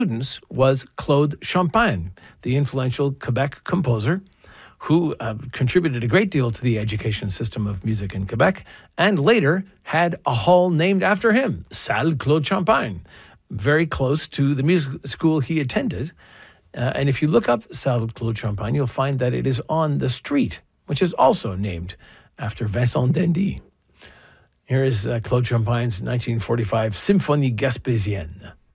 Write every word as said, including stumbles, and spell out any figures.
students was Claude Champagne, the influential Quebec composer who uh, contributed a great deal to the education system of music in Quebec and later had a hall named after him, Salle Claude Champagne, very close to the music school he attended. Uh, and if you look up Salle Claude Champagne, you'll find that it is on the street, which is also named after Vincent Dendy. Here is uh, Claude Champagne's nineteen forty-five Symphonie Gaspésienne.